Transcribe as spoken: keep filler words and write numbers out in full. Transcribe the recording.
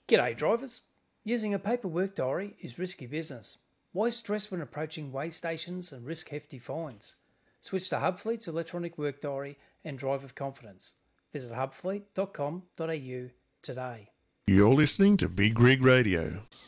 G'day drivers. Using a paper work diary is risky business. Why stress when approaching weigh stations and risk hefty fines? Switch to Hubfleet's electronic work diary and drive with confidence. Visit hubfleet dot com dot a u today. You're listening to Big Rig Radio.